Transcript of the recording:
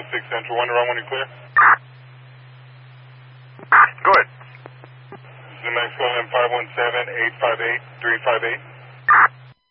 516 Central 1, around 1 and clear. Go ahead. New Mexico M 517-858-358.